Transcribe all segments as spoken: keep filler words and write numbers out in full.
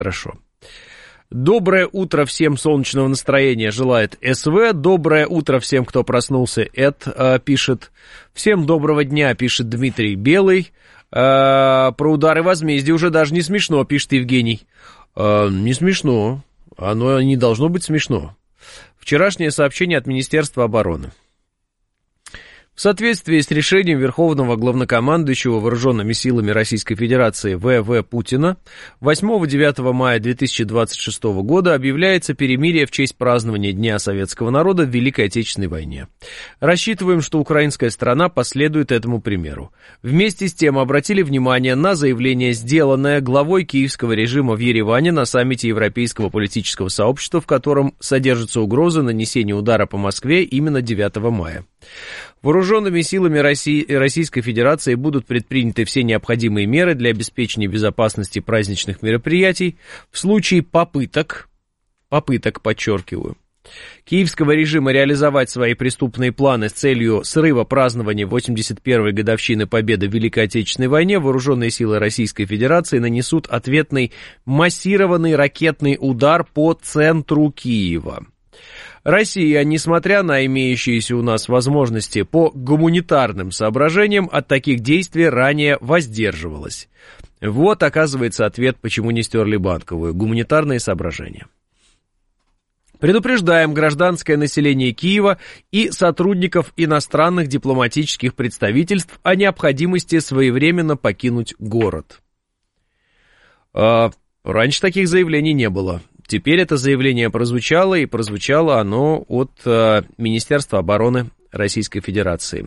Хорошо. Доброе утро всем, солнечного настроения желает СВ. Доброе утро всем, кто проснулся, Эд э, пишет. Всем доброго дня, пишет Дмитрий Белый. Э, про удары возмездия уже даже не смешно, пишет Евгений. Э, не смешно. Оно не должно быть смешно. Вчерашнее сообщение от Министерства обороны. В соответствии с решением Верховного Главнокомандующего Вооруженными силами Российской Федерации вэ вэ Путина восьмого-девятого мая две тысячи двадцать шестого года объявляется перемирие в честь празднования Дня Советского народа в Великой Отечественной войне. Рассчитываем, что украинская сторона последует этому примеру. Вместе с тем обратили внимание на заявление, сделанное главой киевского режима в Ереване на саммите Европейского политического сообщества, в котором содержится угроза нанесения удара по Москве именно девятого мая. Вооруженными силами России и Российской Федерации будут предприняты все необходимые меры для обеспечения безопасности праздничных мероприятий в случае попыток, попыток, подчеркиваю, киевского режима реализовать свои преступные планы с целью срыва празднования восемьдесят первой годовщины победы в Великой Отечественной войне. Вооруженные силы Российской Федерации нанесут ответный массированный ракетный удар по центру Киева. Россия, несмотря на имеющиеся у нас возможности по гуманитарным соображениям, от таких действий ранее воздерживалась. Вот, оказывается, ответ, почему не стерли Банковую. Гуманитарные соображения. Предупреждаем гражданское население Киева и сотрудников иностранных дипломатических представительств о необходимости своевременно покинуть город. А, раньше таких заявлений не было. Теперь это заявление прозвучало, и прозвучало оно от э, Министерства обороны Российской Федерации.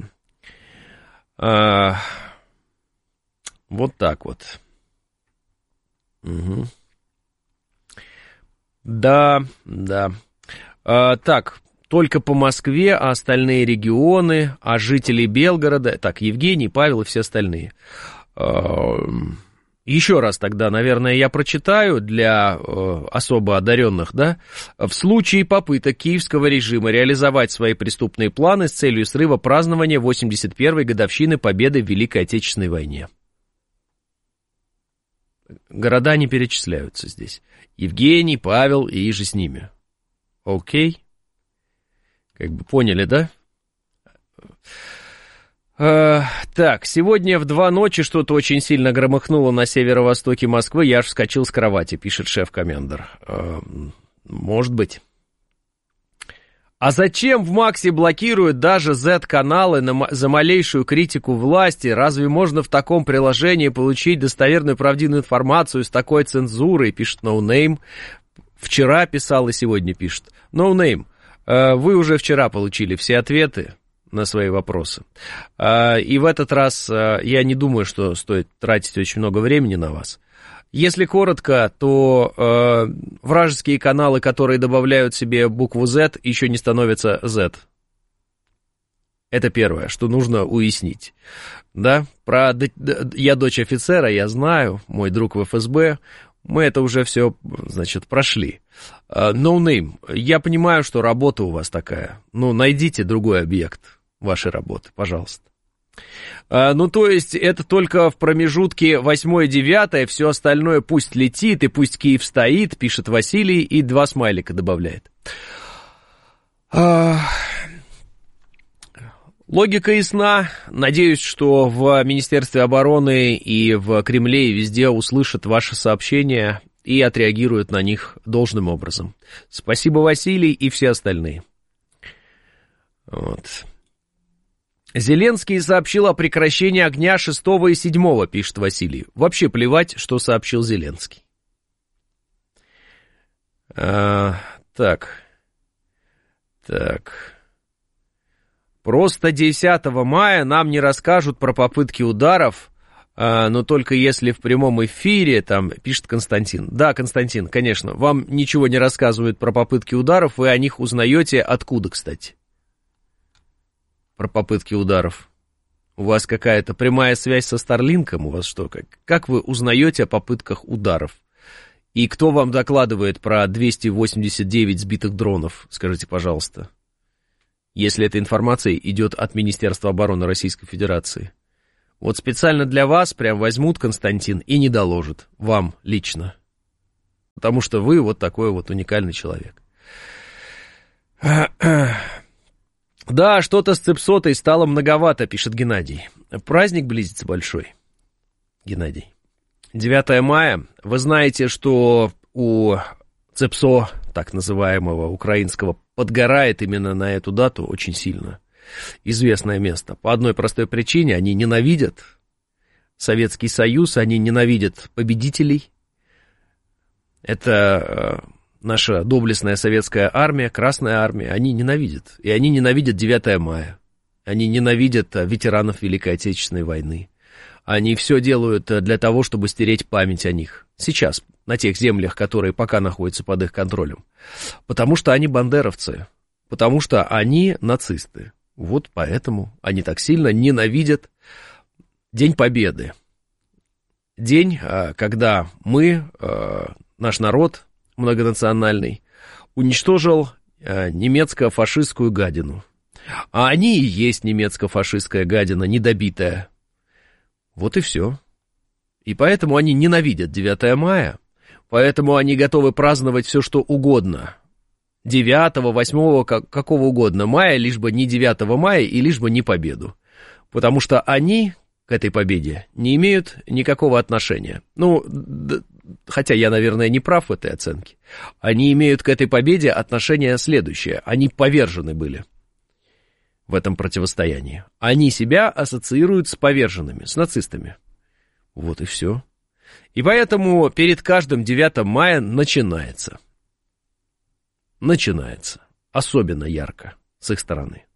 А, вот так вот. Угу. Да, да. А, так, только по Москве, а остальные регионы, а жители Белгорода... Так, Евгений, Павел и все остальные... А, Еще раз тогда, наверное, я прочитаю для э, особо одаренных, да. В случае попыток киевского режима реализовать свои преступные планы с целью срыва празднования восемьдесят первой годовщины победы в Великой Отечественной войне. Города не перечисляются здесь. Евгений, Павел и иже с ними. Окей? Как бы поняли, да? Uh, так, сегодня в два ночи что-то очень сильно громыхнуло на северо-востоке Москвы, я аж вскочил с кровати, пишет шеф-комендор. Uh, может быть. А зачем в Максе блокируют даже зет-каналы на, за малейшую критику власти? Разве можно в таком приложении получить достоверную правдивую информацию с такой цензурой, пишет NoName. Вчера писал и сегодня пишет. NoName, uh, вы уже вчера получили все ответы на свои вопросы. И в этот раз я не думаю, что стоит тратить очень много времени на вас. Если коротко, то вражеские каналы, которые добавляют себе букву Z, еще не становятся Z. Это первое, что нужно уяснить. Да, про я дочь офицера, я знаю, мой друг в эф эс бэ, мы это уже все, значит, прошли. No name, я понимаю, что работа у вас такая. Ну, найдите другой объект вашей работы, пожалуйста. А, ну, то есть, это только в промежутке восьмое-девятое, все остальное пусть летит, и пусть Киев стоит, пишет Василий, и два смайлика добавляет. А... Логика ясна. Надеюсь, что в Министерстве обороны и в Кремле и везде услышат ваши сообщения и отреагируют на них должным образом. Спасибо, Василий, и все остальные. Вот. Зеленский сообщил о прекращении огня шестого и седьмого, пишет Василий. Вообще плевать, что сообщил Зеленский. А, так. Так. Просто десятого мая нам не расскажут про попытки ударов, а, но только если в прямом эфире, там, пишет Константин. Да, Константин, конечно, вам ничего не рассказывают про попытки ударов, вы о них узнаете откуда, кстати? Про попытки ударов. У вас какая-то прямая связь со Старлинком? У вас что? Как, как вы узнаете о попытках ударов? И кто вам докладывает про двести восемьдесят девять сбитых дронов? Скажите, пожалуйста. Если эта информация идет от Министерства обороны Российской Федерации. Вот специально для вас прям возьмут, Константин, и не доложат. Вам лично. потому что вы вот такой вот уникальный человек. Да, что-то с цепсотой стало многовато, пишет Геннадий. Праздник близится большой, Геннадий. девятое мая. Вы знаете, что у ЦЕПСО, так называемого украинского, подгорает именно на эту дату очень сильно. Известное место. По одной простой причине: они ненавидят Советский Союз, они ненавидят победителей. Это наша доблестная советская армия, Красная армия, они ненавидят. И они ненавидят девятое мая. Они ненавидят ветеранов Великой Отечественной войны. Они все делают для того, чтобы стереть память о них. Сейчас, на тех землях, которые пока находятся под их контролем. Потому что они бандеровцы. Потому что они нацисты. Вот поэтому они так сильно ненавидят День Победы. День, когда мы, наш народ многонациональный, уничтожил немецко-фашистскую гадину. А они и есть немецко-фашистская гадина, недобитая. Вот и все. И поэтому они ненавидят девятое мая, поэтому они готовы праздновать все, что угодно. девятого, восьмого, какого угодно мая, лишь бы не девятого мая и лишь бы не победу. Потому что они к этой победе не имеют никакого отношения. Ну, д- хотя я, наверное, не прав в этой оценке. Они имеют к этой победе отношение следующее. Они повержены были в этом противостоянии. Они себя ассоциируют с поверженными, с нацистами. Вот и все. И поэтому перед каждым девятым мая начинается. Начинается. Особенно ярко с их стороны.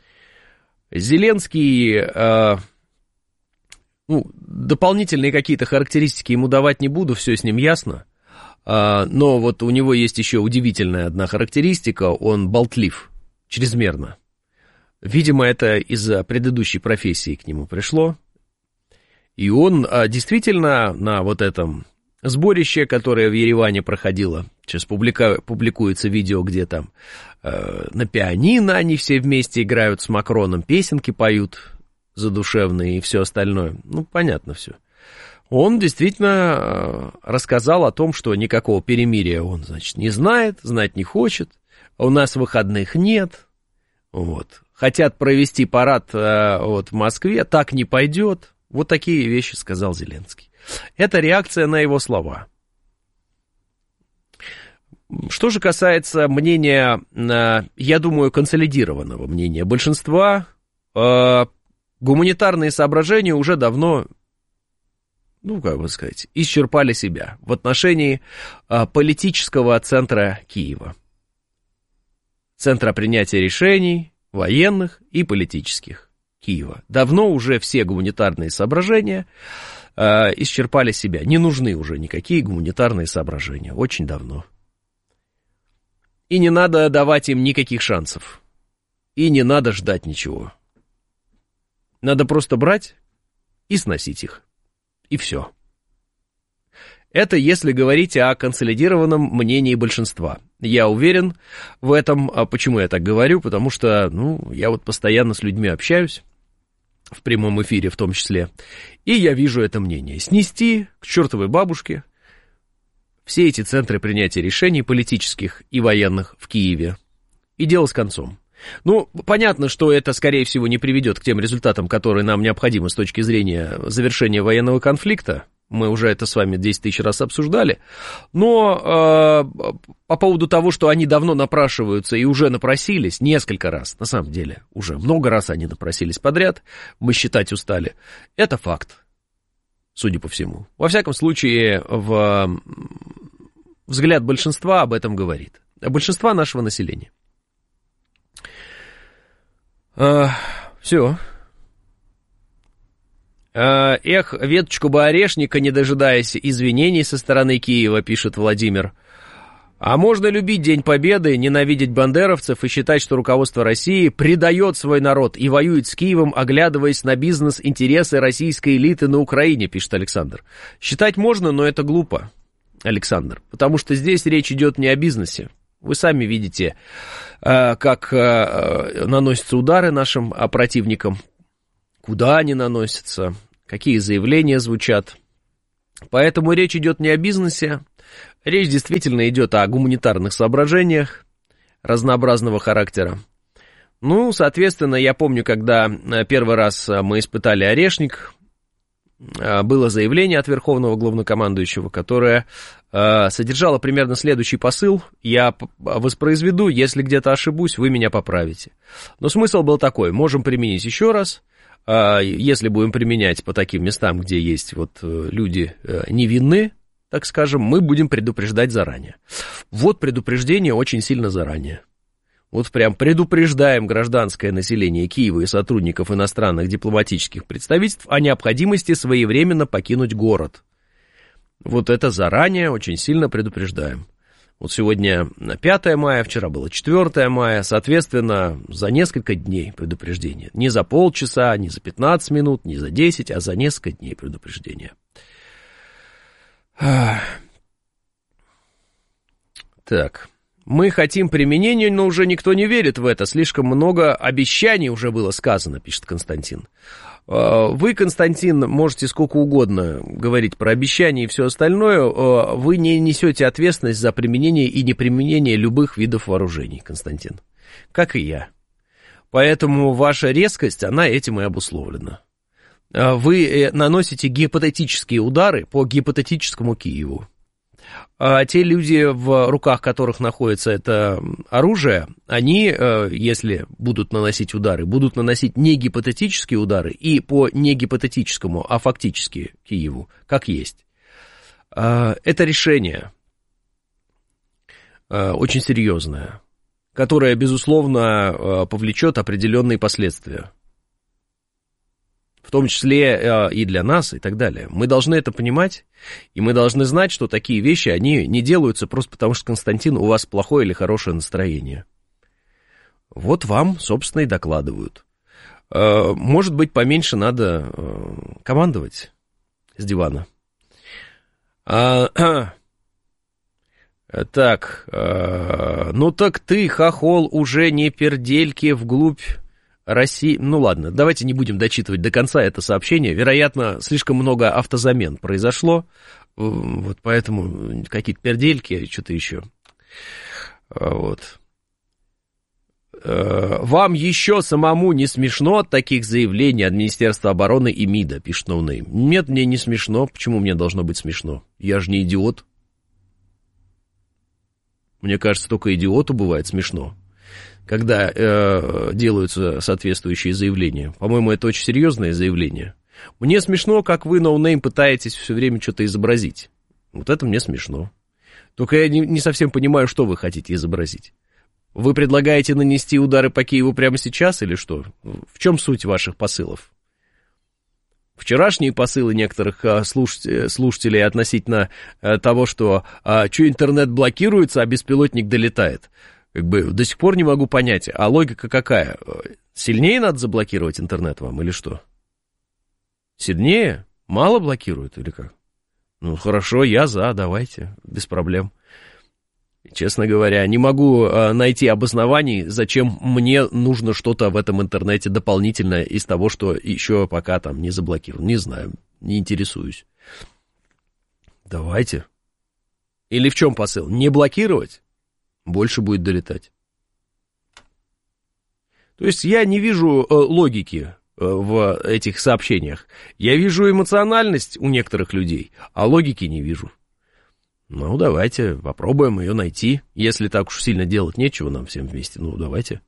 Зеленский, э, ну, дополнительные какие-то характеристики ему давать не буду, все с ним ясно. Э, но вот у него есть еще удивительная одна характеристика, он болтлив, чрезмерно. Видимо, это из-за предыдущей профессии к нему пришло. И он а, действительно на вот этом сборище, которое в Ереване проходило, сейчас публика, публикуется видео, где там э, на пианино они все вместе играют с Макроном, песенки поют задушевные и все остальное. Ну, понятно все. Он действительно э, рассказал о том, что никакого перемирия он, значит, не знает, знать не хочет, у нас выходных нет, вот. Хотят провести парад э, вот, в Москве, так не пойдет. Вот такие вещи сказал Зеленский. Это реакция на его слова. Что же касается мнения, э, я думаю, консолидированного мнения большинства, э, гуманитарные соображения уже давно, ну, как бы сказать, исчерпали себя в отношении э, политического центра Киева. Центра принятия решений, военных и политических Киева. Давно уже все гуманитарные соображения э, исчерпали себя. Не нужны уже никакие гуманитарные соображения. Очень давно. И не надо давать им никаких шансов. И не надо ждать ничего. Надо просто брать и сносить их. И все. Это если говорить о консолидированном мнении большинства. Я уверен в этом. А почему я так говорю? Потому что, ну, я вот постоянно с людьми общаюсь, в прямом эфире в том числе, и я вижу это мнение. Снести к чертовой бабушке все эти центры принятия решений политических и военных в Киеве. И дело с концом. Ну, понятно, что это, скорее всего, не приведет к тем результатам, которые нам необходимы с точки зрения завершения военного конфликта. Мы уже это с вами десять тысяч раз обсуждали. Но э, по поводу того, что они давно напрашиваются и уже напросились, несколько раз, на самом деле, уже много раз они напросились подряд, мы считать устали, это факт, судя по всему. Во всяком случае, в, взгляд большинства об этом говорит. Большинства нашего населения. Э, все. Эх, веточку бы орешника, не дожидаясь извинений со стороны Киева, пишет Владимир. А можно любить День Победы, ненавидеть бандеровцев и считать, что руководство России предает свой народ и воюет с Киевом, оглядываясь на бизнес-интересы российской элиты на Украине, пишет Александр. Считать можно, но это глупо, Александр, потому что здесь речь идет не о бизнесе. Вы сами видите, как наносятся удары нашим противникам, куда они наносятся, какие заявления звучат. Поэтому речь идет не о бизнесе, Речь действительно идет о гуманитарных соображениях разнообразного характера. Ну, соответственно, я помню, когда первый раз мы испытали Орешник, было заявление от Верховного Главнокомандующего, которое содержало примерно следующий посыл. Я воспроизведу, если где-то ошибусь, вы меня поправите. Но смысл был такой: можем применить еще раз. Если будем применять по таким местам, где есть вот люди невинны, так скажем, мы будем предупреждать заранее. Вот предупреждение очень сильно заранее. Вот прям предупреждаем гражданское население Киева и сотрудников иностранных дипломатических представительств о необходимости своевременно покинуть город. Вот это заранее очень сильно предупреждаем. Вот сегодня пятое мая, вчера было четвёртое мая, соответственно, за несколько дней предупреждение. Не за полчаса, не за пятнадцать минут, не за десять, а за несколько дней предупреждение. Так, мы хотим применения, но уже никто не верит в это. Слишком много обещаний уже было сказано, пишет Константин. Вы, Константин, можете сколько угодно говорить про обещания и все остальное. Вы не несете ответственность за применение и неприменение любых видов вооружений, Константин. Как и я. Поэтому ваша резкость, она этим и обусловлена. Вы наносите гипотетические удары по гипотетическому Киеву. А те люди, в руках которых находится это оружие, они, если будут наносить удары, будут наносить не гипотетические удары и по не гипотетическому, а фактически Киеву, как есть. Это решение очень серьезное, которое, безусловно, повлечет определенные последствия. В том числе и для нас, и так далее. Мы должны это понимать, и мы должны знать, что такие вещи, они не делаются просто потому, что, Константин, у вас плохое или хорошее настроение. Вот вам, собственно, и докладывают. Может быть, поменьше надо командовать с дивана. Так, ну так ты, хохол, уже не пердельки вглубь России. Ну ладно, давайте не будем дочитывать до конца это сообщение. Вероятно, слишком много автозамен произошло. Вот поэтому какие-то пердельки, что-то еще. Вот. Вам еще самому не смешно от таких заявлений от Министерства обороны и МИДа, пишет ноунейм. Нет, мне не смешно. Почему мне должно быть смешно? Я же не идиот. Мне кажется, только идиоту бывает смешно, когда э, делаются соответствующие заявления. По-моему, это очень серьезное заявление. Мне смешно, как вы, ноунейм, пытаетесь все время что-то изобразить. Вот это мне смешно. Только я не, не совсем понимаю, что вы хотите изобразить. Вы предлагаете нанести удары по Киеву прямо сейчас или что? В чем суть ваших посылов? Вчерашние посылы некоторых слушателей относительно того, что а, что интернет блокируется, а беспилотник долетает. Как бы до сих пор не могу понять, а логика какая? Сильнее надо заблокировать интернет вам или что? Сильнее? Мало блокируют или как? Ну, хорошо, я за, давайте, без проблем. Честно говоря, не могу найти обоснований, зачем мне нужно что-то в этом интернете дополнительное из того, что еще пока там не заблокировано. Не знаю, не интересуюсь. Давайте. Или в чем посыл? Не блокировать? Больше будет долетать. То есть я не вижу э, логики э, в этих сообщениях. Я вижу эмоциональность у некоторых людей, а логики не вижу. Ну, давайте попробуем ее найти. Если так уж сильно делать нечего нам всем вместе, ну, давайте.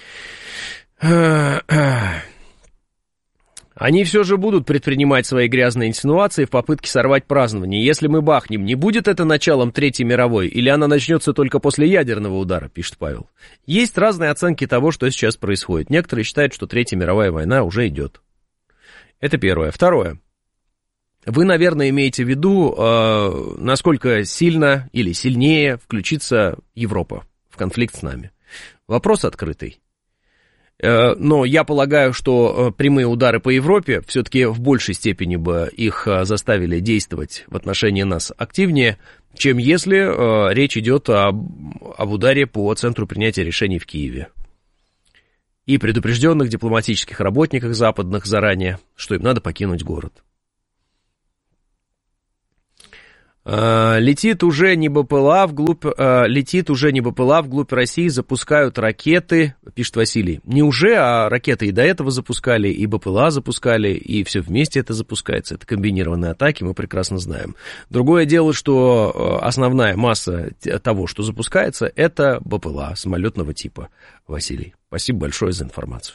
Они все же будут предпринимать свои грязные инсинуации в попытке сорвать празднование. Если мы бахнем, не будет это началом Третьей мировой, или она начнется только после ядерного удара, пишет Павел. Есть разные оценки того, что сейчас происходит. Некоторые считают, что Третья мировая война уже идет. Это первое. Второе. Вы, наверное, имеете в виду, э, насколько сильно или сильнее включится Европа в конфликт с нами. Вопрос открытый. Но я полагаю, что прямые удары по Европе все-таки в большей степени бы их заставили действовать в отношении нас активнее, чем если речь идет об, об ударе по центру принятия решений в Киеве. И предупрежденных дипломатических работниках западных заранее, что им надо покинуть город. Летит уже не БПЛА вглубь, летит уже не БПЛА вглубь России, запускают ракеты, пишет Василий. Не уже, а ракеты и до этого запускали, и БПЛА запускали, и все вместе это запускается. Это комбинированные атаки, мы прекрасно знаем. Другое дело, что основная масса того, что запускается, это БПЛА самолетного типа. Василий, спасибо большое за информацию.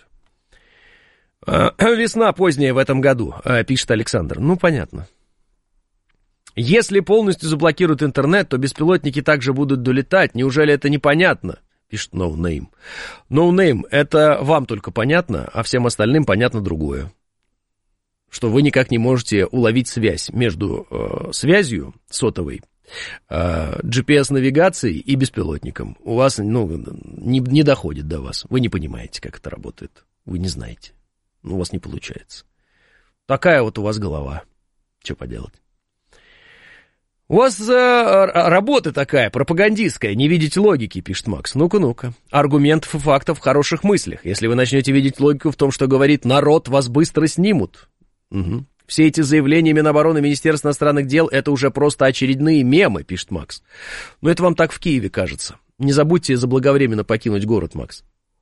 Весна поздняя в этом году, пишет Александр. Ну, понятно. Если полностью заблокируют интернет, то беспилотники также будут долетать. Неужели это непонятно? Пишет No Name. No Name, это вам только понятно, а всем остальным понятно другое. Что вы никак не можете уловить связь между э, связью сотовой, э, джи пи эс-навигацией и беспилотником. У вас, ну, не, не доходит до вас. Вы не понимаете, как это работает. Вы не знаете. У вас не получается. Такая вот у вас голова. Что поделать? У вас э, работа такая, пропагандистская, не видеть логики, пишет Макс. Ну-ка, ну-ка. Аргументов и фактов в хороших мыслях. Если вы начнете видеть логику в том, что говорит народ, вас быстро снимут. Угу. Все эти заявления Минобороны, Министерства иностранных дел, это уже просто очередные мемы, пишет Макс. Но это вам так в Киеве кажется. Не забудьте заблаговременно покинуть город, Макс.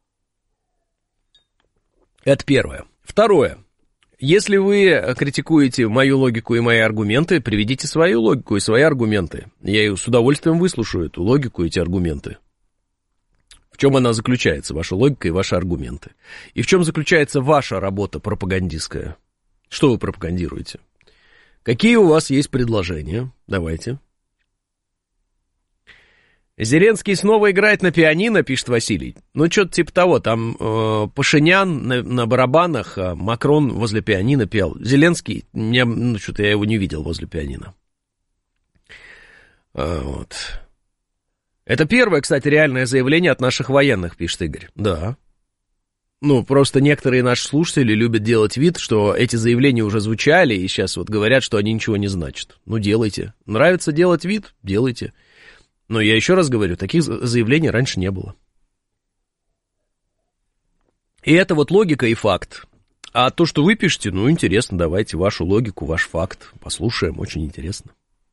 Это первое. Второе. Если вы критикуете мою логику и мои аргументы, приведите свою логику и свои аргументы. Я ее с удовольствием выслушаю, эту логику и эти аргументы. В чем она заключается, ваша логика и ваши аргументы? И в чем заключается ваша работа пропагандистская? Что вы пропагандируете? Какие у вас есть предложения? Давайте. Зеленский снова играет на пианино, пишет Василий. Ну, что-то типа того, там э, Пашинян на, на барабанах, а Макрон возле пианино пел. Зеленский, мне, ну, что-то я его не видел возле пианино. А, вот. Это первое, кстати, реальное заявление от наших военных, пишет Игорь. Да. Ну, просто некоторые наши слушатели любят делать вид, что эти заявления уже звучали, и сейчас вот говорят, что они ничего не значат. Ну, делайте. Нравится делать вид? Делайте. Но я еще раз говорю, таких заявлений раньше не было. И это вот логика и факт. А то, что вы пишете, ну, интересно, давайте вашу логику, ваш факт послушаем, очень интересно.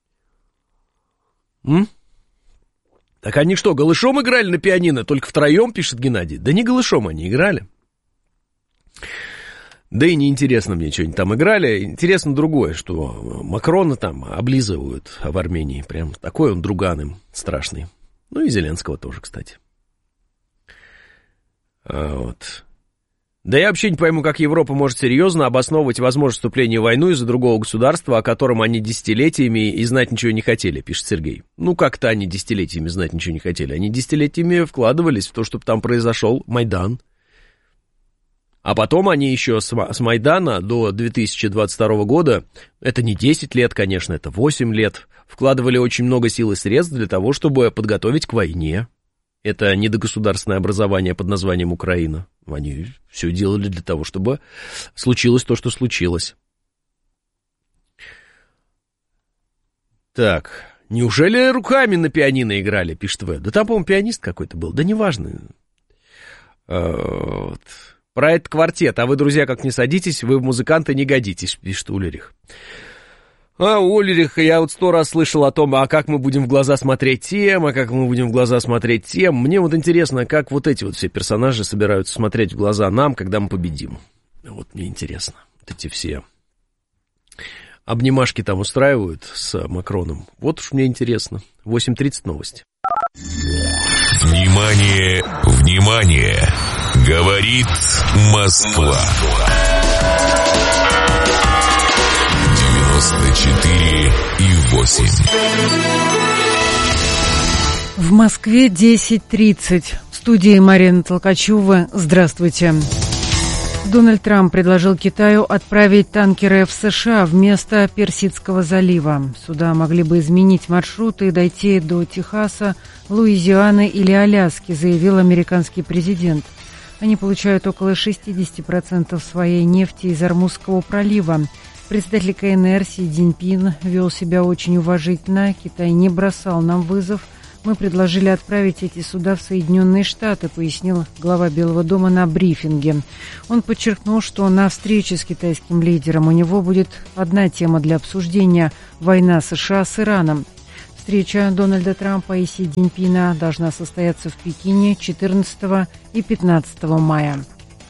М? Так они что, голышом играли на пианино, только втроем, пишет Геннадий? Да не голышом они играли. Да и неинтересно мне, что они там играли. Интересно другое, что Макрона там облизывают в Армении. Прям такой он друган им страшный. Ну и Зеленского тоже, кстати. А вот. Да я вообще не пойму, как Европа может серьезно обосновывать возможность вступления в войну из-за другого государства, о котором они десятилетиями и знать ничего не хотели, пишет Сергей. Ну как-то они десятилетиями знать ничего не хотели. Они десятилетиями вкладывались в то, чтобы там произошел Майдан. А потом они еще с, с Майдана до две тысячи двадцать второго года, это не десять лет, конечно, это восемь лет, вкладывали очень много сил и средств для того, чтобы подготовить к войне. Это недогосударственное образование под названием Украина. Они все делали для того, чтобы случилось то, что случилось. Так, неужели руками на пианино играли, пишет В? Да там, по-моему, пианист какой-то был, да неважно. А, вот. Про этот квартет, а вы, друзья, как не садитесь, вы в музыканты не годитесь, пишет Ульрих. А, Ульрих, я вот сто раз слышал о том, а как мы будем в глаза смотреть тем, а как мы будем в глаза смотреть тем. Мне вот интересно, как вот эти вот все персонажи собираются смотреть в глаза нам, когда мы победим. Вот мне интересно, вот эти все обнимашки там устраивают с Макроном. Вот уж мне интересно. восемь тридцать новости. Внимание, внимание! Говорит Москва. девяносто четыре и восемь. В Москве десять тридцать. В студии Марина Толкачева. Здравствуйте. Дональд Трамп предложил Китаю отправить танкеры в США вместо Персидского залива. Суда могли бы изменить маршруты и дойти до Техаса, Луизианы или Аляски, заявил американский президент. Они получают около шестьдесят процентов своей нефти из Ормузского пролива. Председатель КНР Си Цзиньпин вел себя очень уважительно. Китай не бросал нам вызов. Мы предложили отправить эти суда в Соединенные Штаты, пояснил глава Белого дома на брифинге. Он подчеркнул, что на встрече с китайским лидером у него будет одна тема для обсуждения – война США с Ираном. Встреча Дональда Трампа и Си Цзиньпина должна состояться в Пекине четырнадцатого и пятнадцатого мая.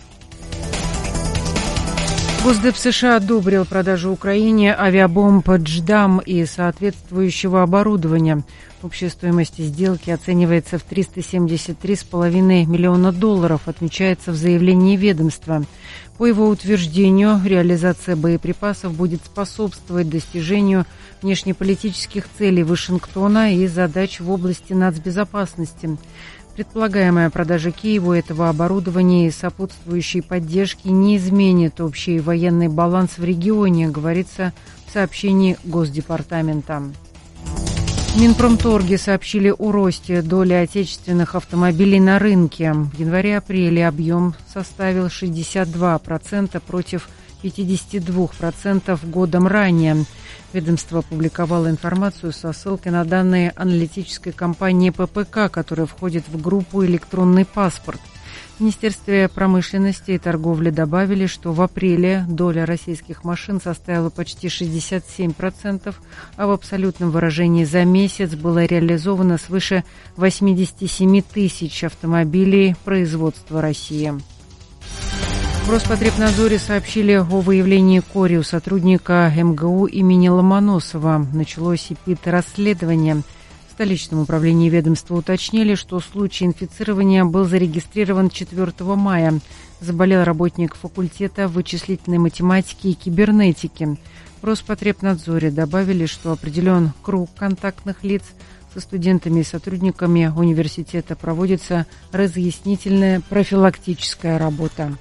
Госдеп США одобрил продажу Украине авиабомб «Дждам» и соответствующего оборудования. Общая стоимость сделки оценивается в триста семьдесят три с половиной миллиона долларов, отмечается в заявлении ведомства. По его утверждению, реализация боеприпасов будет способствовать достижению внешнеполитических целей Вашингтона и задач в области нацбезопасности. Предполагаемая продажа Киеву этого оборудования и сопутствующей поддержки не изменит общий военный баланс в регионе, говорится в сообщении Госдепартамента. В Минпромторге сообщили о росте доли отечественных автомобилей на рынке. В январе-апреле объем составил шестьдесят два процента против пятьдесят два процента годом ранее. Ведомство опубликовало информацию со ссылкой на данные аналитической компании ППК, которая входит в группу «Электронный паспорт». В Министерстве промышленности и торговли добавили, что в апреле доля российских машин составила почти шестьдесят семь процентов, а в абсолютном выражении за месяц было реализовано свыше восемьдесят семь тысяч автомобилей производства России. В Роспотребнадзоре сообщили о выявлении кори у сотрудника эм гэ у имени Ломоносова. Началось эпид-расследование. В столичном управлении ведомства уточнили, что случай инфицирования был зарегистрирован четвёртого мая. Заболел работник факультета вычислительной математики и кибернетики. В Роспотребнадзоре добавили, что определен круг контактных лиц. Со студентами и сотрудниками университета проводится разъяснительная профилактическая работа.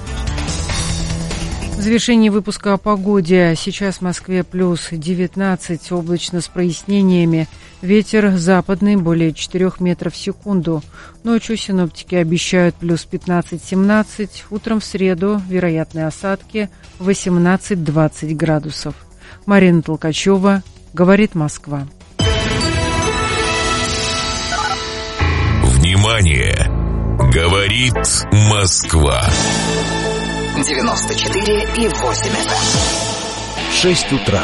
В завершении выпуска о погоде. Сейчас в Москве плюс девятнадцать, облачно с прояснениями. Ветер западный более четырёх метров в секунду. Ночью синоптики обещают плюс пятнадцать-семнадцать. Утром в среду вероятны осадки восемнадцать-двадцать градусов. Марина Толкачева, говорит Москва. Внимание! Говорит Москва. девяносто четыре и восемь эф эм. Шесть утра.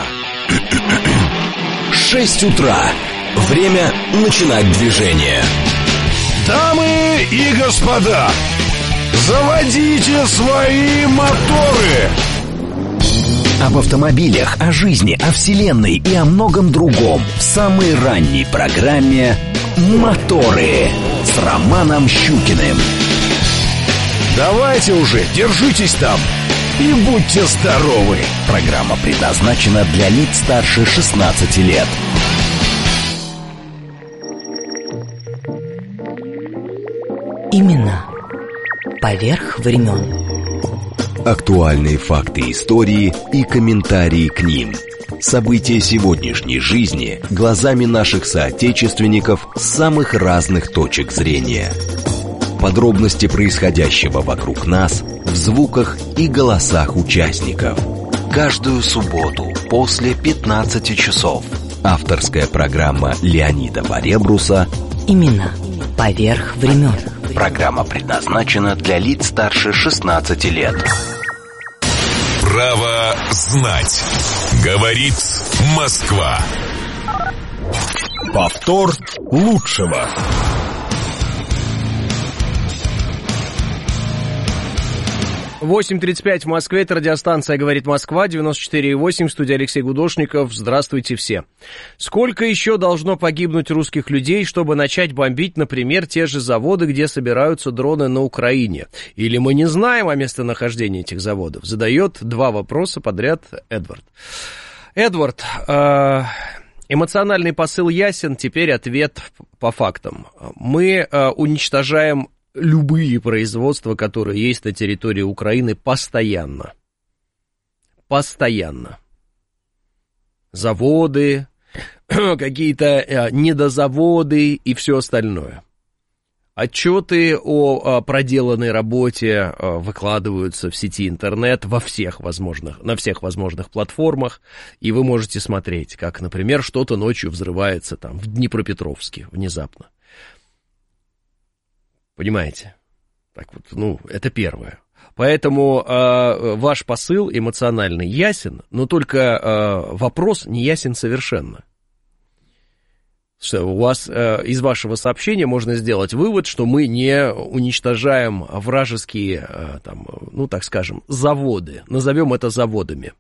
Шесть утра. Время начинать движение. Дамы и господа, заводите свои моторы. Об автомобилях, о жизни, о вселенной и о многом другом в самой ранней программе «Моторы» с Романом Щукиным. Давайте уже, держитесь там и будьте здоровы. Программа предназначена для лиц старше шестнадцати лет. Именно поверх времен. Актуальные факты истории и комментарии к ним. События сегодняшней жизни глазами наших соотечественников с самых разных точек зрения. Подробности происходящего вокруг нас в звуках и голосах участников. Каждую субботу после пятнадцати часов. Авторская программа Леонида Баребруса Именно поверх времен. Программа предназначена для лиц старше шестнадцати лет. Право знать. Говорит Москва. Повтор лучшего. восемь тридцать пять в Москве, это радиостанция «Говорит Москва», девяносто четыре и восемь, студия Алексей Гудошников. Здравствуйте все. Сколько еще должно погибнуть русских людей, чтобы начать бомбить, например, те же заводы, где собираются дроны на Украине? Или мы не знаем о местонахождении этих заводов? Задает два вопроса подряд Эдвард. Эдвард, эмоциональный посыл ясен, теперь ответ по фактам. Мы уничтожаем любые производства, которые есть на территории Украины, постоянно. Постоянно. Заводы, какие-то недозаводы и все остальное. Отчеты о проделанной работе выкладываются в сети интернет во всех возможных, на всех возможных платформах, и вы можете смотреть, как, например, что-то ночью взрывается там в Днепропетровске внезапно. Понимаете? Так вот, ну, это первое. Поэтому э, ваш посыл эмоциональный ясен, но только э, вопрос не ясен совершенно. Что у вас э, из вашего сообщения можно сделать вывод, что мы не уничтожаем вражеские, э, там, ну, так скажем, заводы. Назовем это заводами.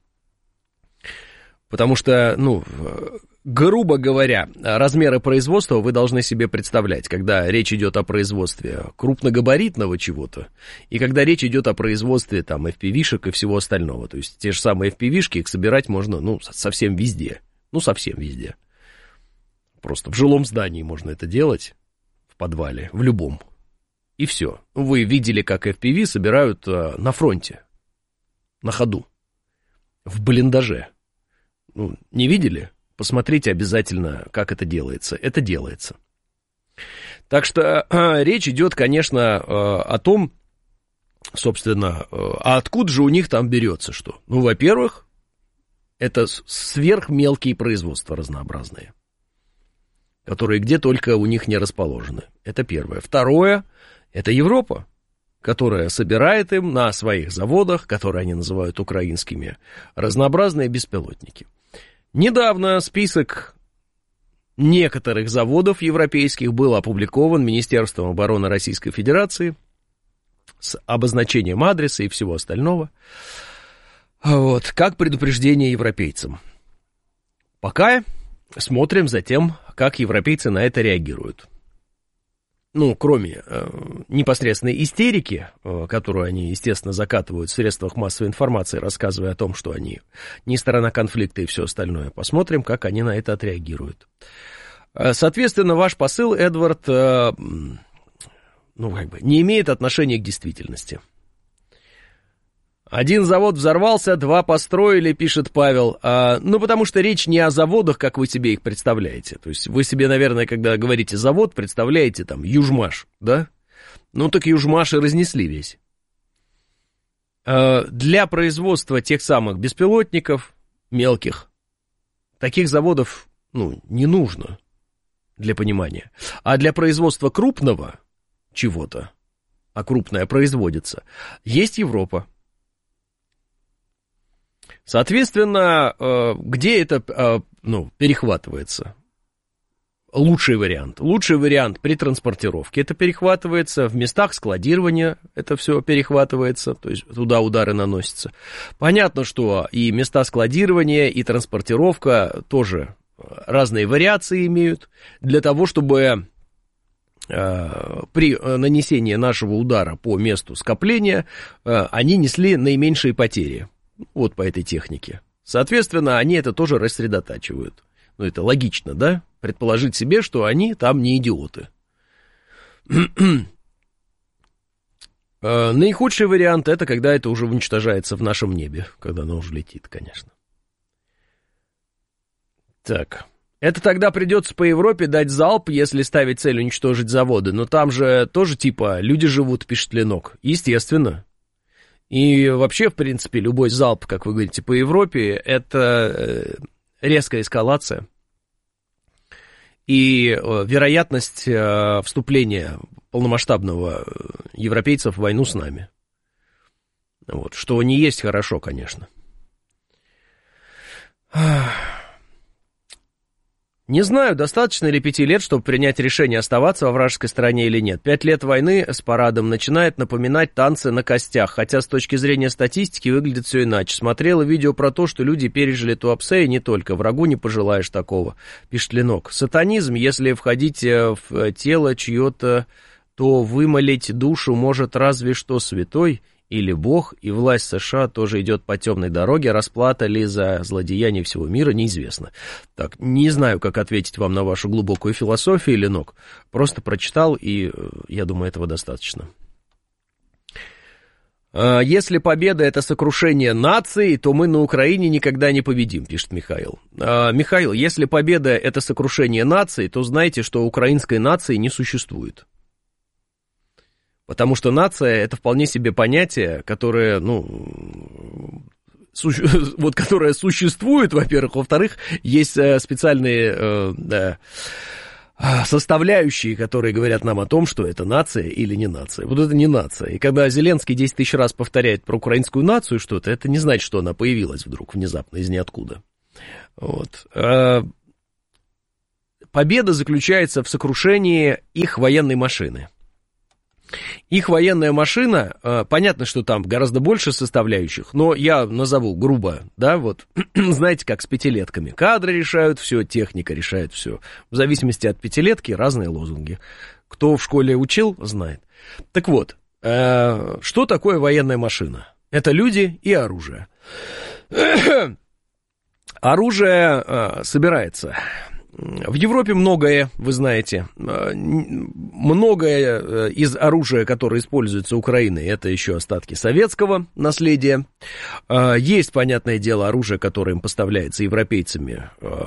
Потому что, ну, грубо говоря, размеры производства вы должны себе представлять, когда речь идет о производстве крупногабаритного чего-то, и когда речь идет о производстве там эф пи ви-шек и всего остального. То есть те же самые эф пи ви-шки, их собирать можно, ну, совсем везде. Ну, совсем везде. Просто в жилом здании можно это делать, в подвале, в любом. И все. Вы видели, как эф пи ви собирают на фронте, на ходу, в блиндаже. Ну, не видели? Посмотрите обязательно, как это делается. Это делается. Так что э, речь идет, конечно, э, о том, собственно, э, а откуда же у них там берется что? Ну, во-первых, это сверхмелкие производства разнообразные, которые где только у них не расположены. Это первое. Второе, это Европа, которая собирает им на своих заводах, которые они называют украинскими, разнообразные беспилотники. Недавно список некоторых заводов европейских был опубликован Министерством обороны Российской Федерации с обозначением адреса и всего остального. Вот, как предупреждение европейцам. Пока смотрим за тем, как европейцы на это реагируют. Ну, кроме э, непосредственной истерики, э, которую они, естественно, закатывают в средствах массовой информации, рассказывая о том, что они не сторона конфликта и все остальное, посмотрим, как они на это отреагируют. Э, соответственно, ваш посыл, Эдвард, э, ну, как бы, не имеет отношения к действительности. Один завод взорвался, два построили, пишет Павел. А, ну, потому что речь не о заводах, как вы себе их представляете. То есть вы себе, наверное, когда говорите завод, представляете там Южмаш, да? Ну, так Южмаш и разнесли весь. А, для производства тех самых беспилотников мелких таких заводов, ну, не нужно, для понимания. А для производства крупного чего-то, а крупное производится, есть Европа. Соответственно, где это, ну, перехватывается? Лучший вариант. Лучший вариант при транспортировке. Это перехватывается в местах складирования, это все перехватывается, то есть туда удары наносятся. Понятно, что и места складирования, и транспортировка тоже разные вариации имеют для того, чтобы при нанесении нашего удара по месту скопления они несли наименьшие потери. Вот по этой технике. Соответственно, они это тоже рассредотачивают. Ну, это логично, да? Предположить себе, что они там не идиоты. Наихудший вариант — это когда это уже уничтожается в нашем небе, когда оно уже летит, конечно. Так. Это тогда придется по Европе дать залп, если ставить цель уничтожить заводы. Но там же тоже типа люди живут, пишет Ленок. Естественно. И вообще, в принципе, любой залп, как вы говорите, по Европе, это резкая эскалация. И вероятность вступления полномасштабного европейцев в войну с нами. Вот, что не есть хорошо, конечно. Не знаю, достаточно ли пяти лет, чтобы принять решение, оставаться во вражеской стране или нет. Пять лет войны с парадом начинает напоминать танцы на костях, хотя с точки зрения статистики выглядит все иначе. Смотрела видео про то, что люди пережили Туапсе, и не только. Врагу не пожелаешь такого, пишет Ленок. Сатанизм, если входить в тело чье-то, то вымолить душу может разве что святой или Бог, и власть США тоже идет по темной дороге. Расплата ли за злодеяние всего мира, неизвестно. Так, не знаю, как ответить вам на вашу глубокую философию, Ленок. Просто прочитал, и я думаю, этого достаточно. Если победа — это сокрушение нации, то мы на Украине никогда не победим, пишет Михаил. Михаил, если победа — это сокрушение нации, то знайте, что украинской нации не существует. Потому что нация — это вполне себе понятие, которое, ну, су- вот, которое существует, во-первых. Во-вторых, есть специальные э, да, составляющие, которые говорят нам о том, что это нация или не нация. Вот это не нация. И когда Зеленский десять тысяч раз повторяет про украинскую нацию что-то, это не значит, что она появилась вдруг внезапно из ниоткуда. Вот. Победа заключается в сокрушении их военной машины. Их военная машина, понятно, что там гораздо больше составляющих, но я назову грубо, да, вот, знаете, как с пятилетками. Кадры решают все, техника решает все. В зависимости от пятилетки разные лозунги. Кто в школе учил, знает. Так вот, что такое военная машина? Это люди и оружие. Оружие собирается. В Европе многое, вы знаете, многое из оружия, которое используется Украиной, это еще остатки советского наследия. Есть, понятное дело, оружие, которое им поставляется европейцами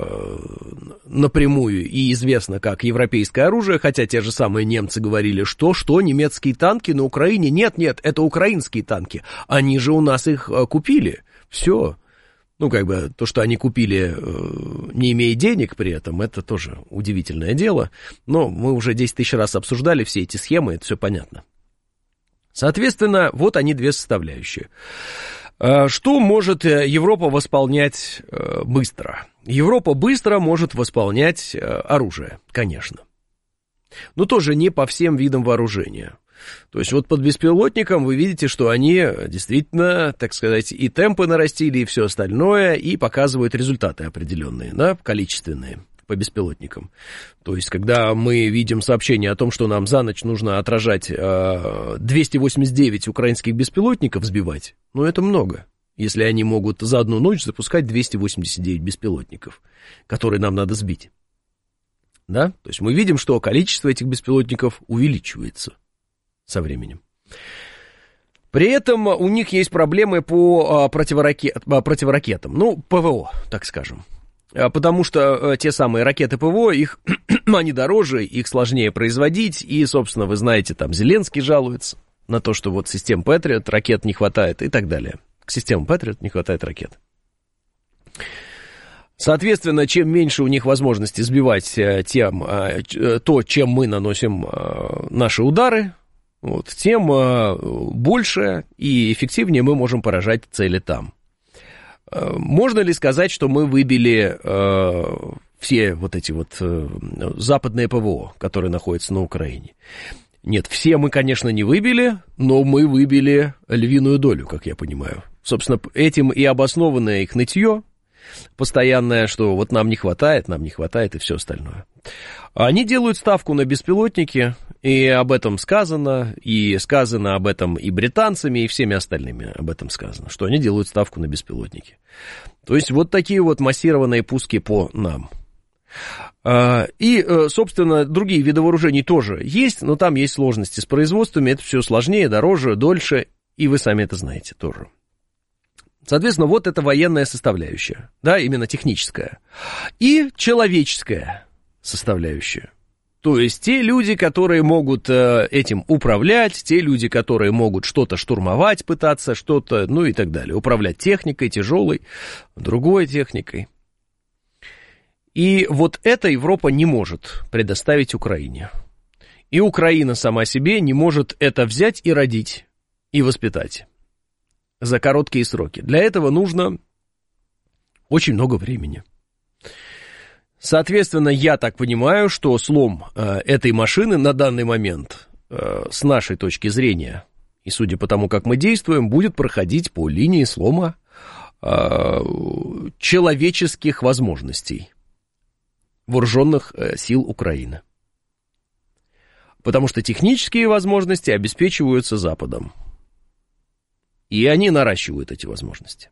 напрямую и известно как европейское оружие, хотя те же самые немцы говорили, что, что, немецкие танки на Украине? Нет, нет, это украинские танки, они же у нас их купили, все. Ну, как бы, то, что они купили, не имея денег при этом, это тоже удивительное дело. Но мы уже десять тысяч раз обсуждали все эти схемы, это все понятно. Соответственно, вот они две составляющие. Что может Европа восполнять быстро? Европа быстро может восполнять оружие, конечно. Но тоже не по всем видам вооружения. То есть вот под беспилотником вы видите, что они действительно, так сказать, и темпы нарастили, и все остальное, и показывают результаты определенные, да, количественные по беспилотникам. То есть когда мы видим сообщение о том, что нам за ночь нужно отражать э, двести восемьдесят девять украинских беспилотников сбивать, ну это много, если они могут за одну ночь запускать двести восемьдесят девять беспилотников, которые нам надо сбить. Да? То есть мы видим, что количество этих беспилотников увеличивается со временем. При этом у них есть проблемы по противоракет, противоракетам, ну, ПВО, так скажем. Потому что те самые ракеты ПВО, их, они дороже, их сложнее производить, и, собственно, вы знаете, там Зеленский жалуется на то, что вот систем Патриот, ракет не хватает и так далее. К системам Патриот не хватает ракет. Соответственно, чем меньше у них возможности сбивать тем, то, чем мы наносим наши удары, вот, тем больше и эффективнее мы можем поражать цели там. Можно ли сказать, что мы выбили все вот эти вот западные ПВО, которые находятся на Украине? Нет, все мы, конечно, не выбили, но мы выбили львиную долю, как я понимаю. Собственно, этим и обоснованное их нытье постоянное, что вот нам не хватает, нам не хватает и все остальное. Они делают ставку на беспилотники, и об этом сказано, и сказано об этом и британцами, и всеми остальными об этом сказано, что они делают ставку на беспилотники. То есть вот такие вот массированные пуски по нам. И, собственно, другие виды вооружений тоже есть, но там есть сложности с производствами, это все сложнее, дороже, дольше, и вы сами это знаете тоже. Соответственно, вот это военная составляющая, да, именно техническая. И человеческая составляющая. То есть те люди, которые могут э, этим управлять, те люди, которые могут что-то штурмовать, пытаться что-то, ну и так далее. Управлять техникой тяжелой, другой техникой. И вот это Европа не может предоставить Украине. И Украина сама себе не может это взять и родить, и воспитать за короткие сроки. Для этого нужно очень много времени. Соответственно, я так понимаю, что слом э, этой машины на данный момент, э, с нашей точки зрения, и судя по тому, как мы действуем, будет проходить по линии слома э, человеческих возможностей вооруженных э, сил Украины. Потому что технические возможности обеспечиваются Западом. И они наращивают эти возможности.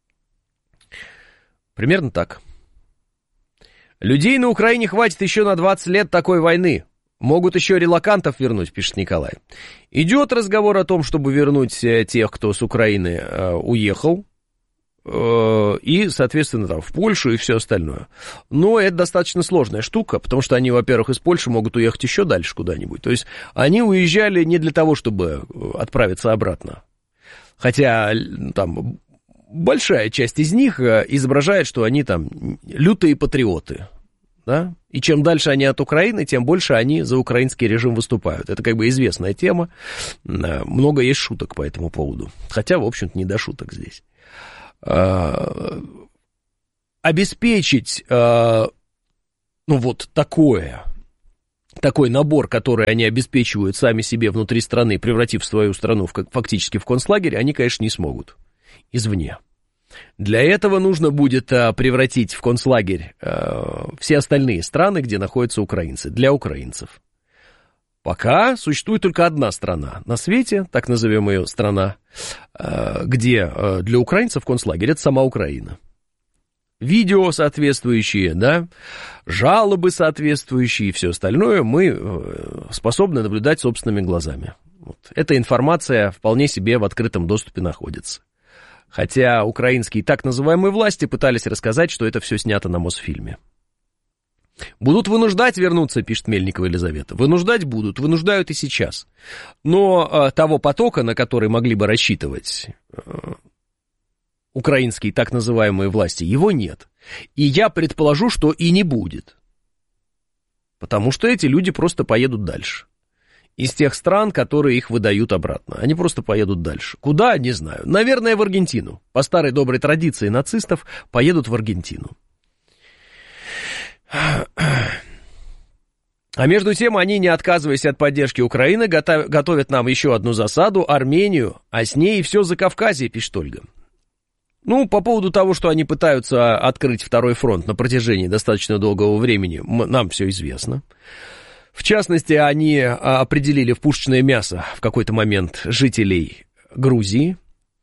Примерно так. Людей на Украине хватит еще на двадцать лет такой войны. Могут еще релокантов вернуть, пишет Николай. Идет разговор о том, чтобы вернуть тех, кто с Украины э, уехал. и, соответственно, там, в Польшу и все остальное. Но это достаточно сложная штука, потому что они, во-первых, из Польши могут уехать еще дальше куда-нибудь. То есть они уезжали не для того, чтобы отправиться обратно. Хотя там большая часть из них изображает, что они там лютые патриоты. Да? И чем дальше они от Украины, тем больше они за украинский режим выступают. Это как бы известная тема. Много есть шуток по этому поводу. Хотя, в общем-то, не до шуток здесь. Обеспечить, ну, вот такое, такой набор, который они обеспечивают сами себе внутри страны, превратив свою страну в, фактически в концлагерь, они, конечно, не смогут извне. Для этого нужно будет а, превратить в концлагерь а, все остальные страны, где находятся украинцы, для украинцев. Пока существует только одна страна на свете, так назовем ее страна, а, где а, для украинцев концлагерь — это сама Украина. Видео соответствующие, да, жалобы соответствующие и все остальное мы способны наблюдать собственными глазами. Вот. Эта информация вполне себе в открытом доступе находится. Хотя украинские так называемые власти пытались рассказать, что это все снято на Мосфильме. Будут вынуждать вернуться, пишет Мельникова Елизавета. Вынуждать будут, вынуждают и сейчас. Но а, того потока, на который могли бы рассчитывать а, украинские так называемые власти, его нет. И я предположу, что и не будет. Потому что эти люди просто поедут дальше. Из тех стран, которые их выдают обратно. Они просто поедут дальше. Куда? Не знаю. Наверное, в Аргентину. По старой доброй традиции нацистов поедут в Аргентину. А между тем, они, не отказываясь от поддержки Украины, готов, готовят нам еще одну засаду, Армению, а с ней и все Закавказье, пишет Ольга. Ну, по поводу того, что они пытаются открыть второй фронт на протяжении достаточно долгого времени, нам все известно. В частности, они определили в пушечное мясо в какой-то момент жителей Грузии.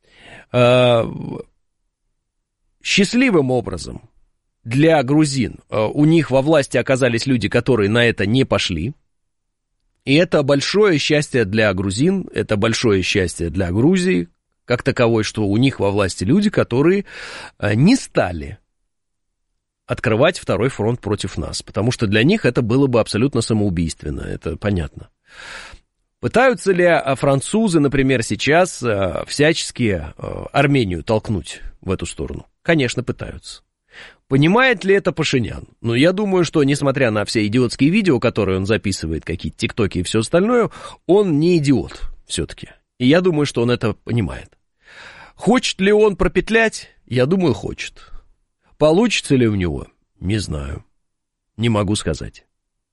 Счастливым образом для грузин у них во власти оказались люди, которые на это не пошли. И это большое счастье для грузин, это большое счастье для Грузии, как таковой, что у них во власти люди, которые не стали открывать второй фронт против нас, потому что для них это было бы абсолютно самоубийственно, это понятно. Пытаются ли французы, например, сейчас всячески Армению толкнуть в эту сторону? Конечно, пытаются. Понимает ли это Пашинян? Ну, я думаю, что, несмотря на все идиотские видео, которые он записывает, какие-то тиктоки и все остальное, он не идиот все-таки. И я думаю, что он это понимает. Хочет ли он пропетлять? Я думаю, хочет. Получится ли у него? Не знаю. Не могу сказать.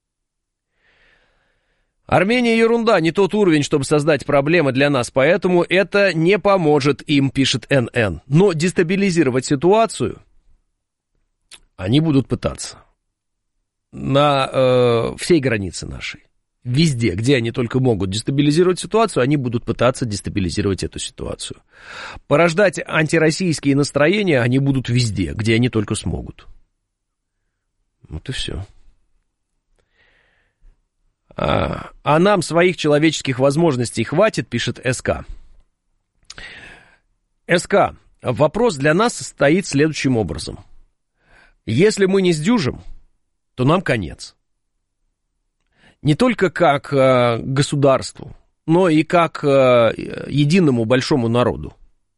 Армения ерунда, не тот уровень, чтобы создать проблемы для нас, поэтому это не поможет им, пишет эн эн. Но дестабилизировать ситуацию они будут пытаться. На э, всей границе нашей. Везде, где они только могут дестабилизировать ситуацию, они будут пытаться дестабилизировать эту ситуацию. Порождать антироссийские настроения они будут везде, где они только смогут. Вот и все. А, а нам своих человеческих возможностей хватит, пишет СК. СК, вопрос для нас стоит следующим образом. Если мы не сдюжим, то нам конец. Не только как э, государству, но и как э, единому большому народу.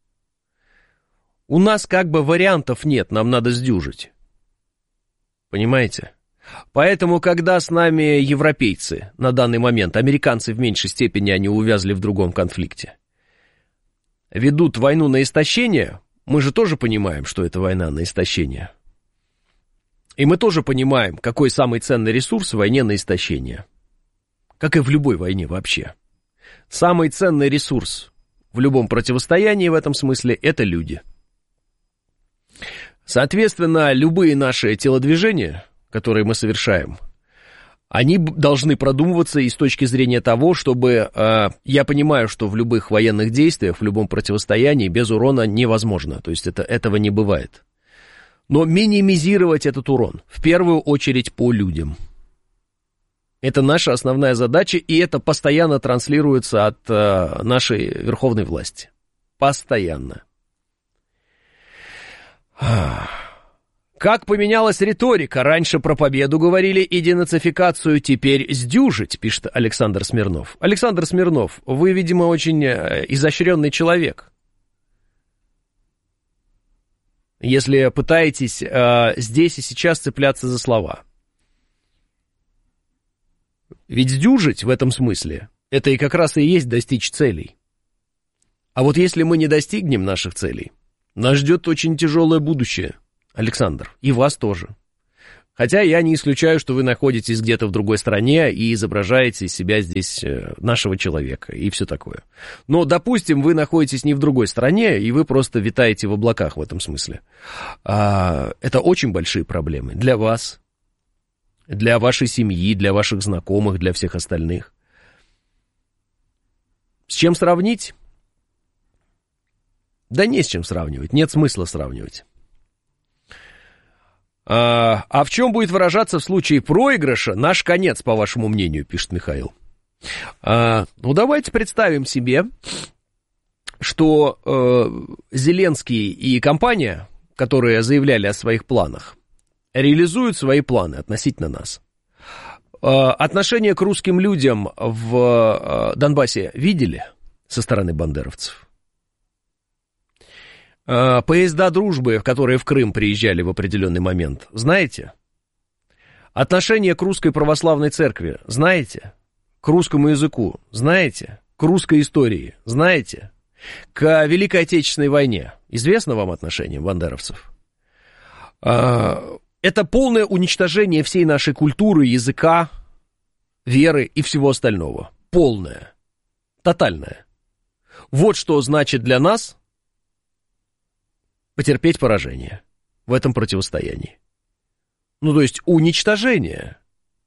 У нас как бы вариантов нет, нам надо сдюжить. Понимаете? Поэтому, когда с нами европейцы на данный момент, американцы в меньшей степени, они увязли в другом конфликте, ведут войну на истощение, мы же тоже понимаем, что это война на истощение. И мы тоже понимаем, какой самый ценный ресурс в войне на истощение. Как и в любой войне вообще. Самый ценный ресурс в любом противостоянии в этом смысле – это люди. Соответственно, любые наши телодвижения, которые мы совершаем, они должны продумываться и с точки зрения того, чтобы... Э, я понимаю, что в любых военных действиях, в любом противостоянии без урона невозможно. То есть это, этого не бывает. Но минимизировать этот урон, в первую очередь по людям. Это наша основная задача, и это постоянно транслируется от э, нашей верховной власти. Постоянно. Как поменялась риторика. Раньше про победу говорили и денацификацию, теперь сдюжить, пишет Александр Смирнов. Александр Смирнов, вы, видимо, очень изощренный человек. Если пытаетесь э, здесь и сейчас цепляться за слова. Ведь сдюжить в этом смысле, это и как раз и есть достичь целей. А вот если мы не достигнем наших целей, нас ждет очень тяжелое будущее, Александр, и вас тоже. Хотя я не исключаю, что вы находитесь где-то в другой стране и изображаете из себя здесь нашего человека и все такое. Но, допустим, вы находитесь не в другой стране, и вы просто витаете в облаках в этом смысле. А, это очень большие проблемы для вас, для вашей семьи, для ваших знакомых, для всех остальных. С чем сравнить? Да не с чем сравнивать, нет смысла сравнивать. А, а в чем будет выражаться в случае проигрыша наш конец, по вашему мнению, пишет Михаил. А, ну, давайте представим себе, что э, Зеленский и компания, которые заявляли о своих планах, реализуют свои планы относительно нас. А, отношение к русским людям в э, Донбассе видели со стороны бандеровцев? Поезда дружбы, которые в Крым приезжали в определенный момент, знаете? Отношение к русской православной церкви, знаете? К русскому языку, знаете? К русской истории, знаете? К Великой Отечественной войне, известно вам отношение бандеровцев? Это полное уничтожение всей нашей культуры, языка, веры и всего остального. Полное, тотальное. Вот что значит для нас потерпеть поражение в этом противостоянии. Ну, то есть уничтожение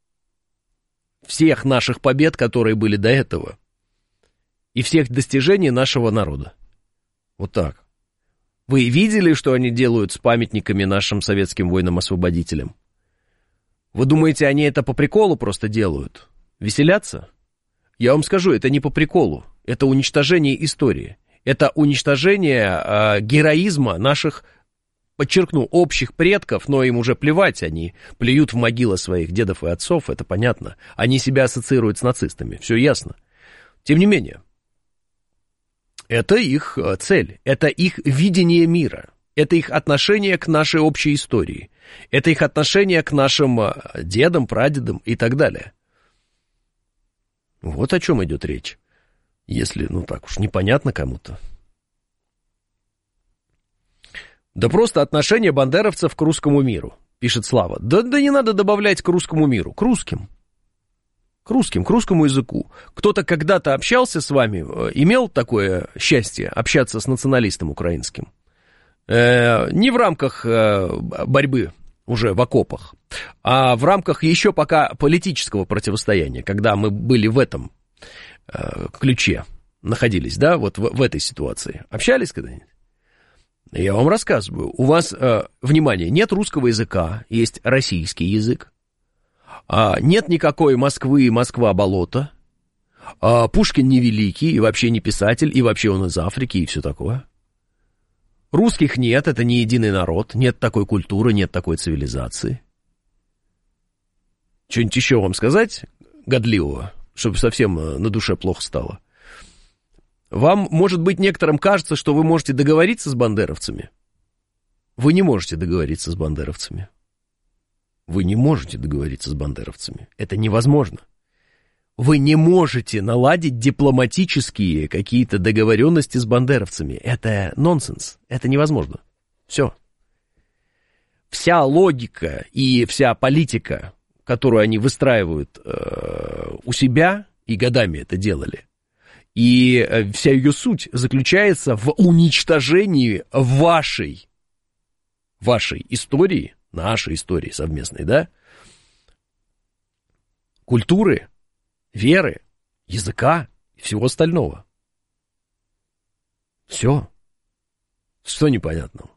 всех наших побед, которые были до этого, и всех достижений нашего народа. Вот так. Вы видели, что они делают с памятниками нашим советским воинам-освободителям? Вы думаете, они это по приколу просто делают? Веселятся? Я вам скажу, это не по приколу. Это уничтожение истории. Это уничтожение э, героизма наших, подчеркну, общих предков, но им уже плевать, они плюют в могилы своих дедов и отцов, это понятно. Они себя ассоциируют с нацистами, все ясно. Тем не менее, это их цель, это их видение мира, это их отношение к нашей общей истории, это их отношение к нашим дедам, прадедам и так далее. Вот о чем идет речь. Если, ну так уж, непонятно кому-то. Да просто отношение бандеровцев к русскому миру, пишет Слава. Да, да не надо добавлять к русскому миру, к русским. К русским, к русскому языку. Кто-то когда-то общался с вами, имел такое счастье общаться с националистом украинским? Э, не в рамках э, борьбы уже в окопах, а в рамках еще пока политического противостояния, когда мы были в этом ключе находились, да, вот в, в этой ситуации. Общались когда-нибудь? Я вам рассказываю. У вас, э, внимание, нет русского языка, есть российский язык. А, нет никакой Москвы и Москва-болото. А, Пушкин не великий, и вообще не писатель, и вообще он из Африки, и все такое. Русских нет, это не единый народ, нет такой культуры, нет такой цивилизации. Что-нибудь еще вам сказать годливого? Чтобы совсем на душе плохо стало. Вам, может быть, некоторым кажется, что вы можете договориться с бандеровцами. Вы не можете договориться с бандеровцами. Вы не можете договориться с бандеровцами. Это невозможно. Вы не можете наладить дипломатические какие-то договоренности с бандеровцами. Это нонсенс. Это невозможно. Все. Вся логика и вся политика, которую они выстраивают э, у себя, и годами это делали, и э, вся ее суть заключается в уничтожении вашей, вашей истории, нашей истории совместной, да, культуры, веры, языка и всего остального. Все. Что непонятного?